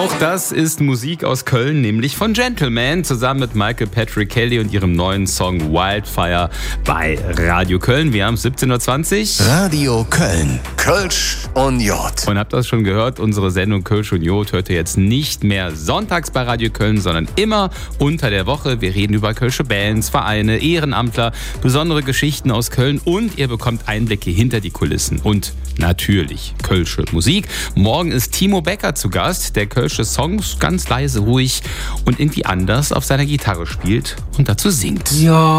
Auch das ist Musik aus Köln, nämlich von Gentleman, zusammen mit Michael Patrick Kelly und ihrem neuen Song Wildfire bei Radio Köln. Wir haben 17.20 Uhr. Radio Köln. Kölsch und Jod. Und habt das schon gehört, unsere Sendung Kölsch und Jod hört ihr jetzt nicht mehr sonntags bei Radio Köln, sondern immer unter der Woche. Wir reden über kölsche Bands, Vereine, Ehrenamtler, besondere Geschichten aus Köln und ihr bekommt Einblicke hinter die Kulissen und natürlich kölsche Musik. Morgen ist Timo Becker zu Gast, der kölsche Songs ganz leise, ruhig und irgendwie anders auf seiner Gitarre spielt und dazu singt. Ja.